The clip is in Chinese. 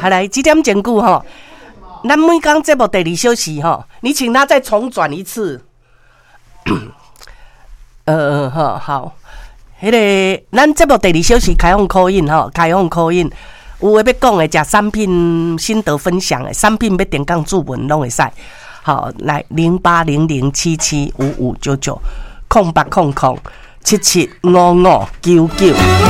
来几点前句吼，咱每讲节目第2小时吼，你请他再重转一次。好，迄个咱节目第2小时开放call in吼，开放call in，有诶要讲诶，食产品心得分享诶，产品要点杠注文拢会使。好，来0800775599，0800775599。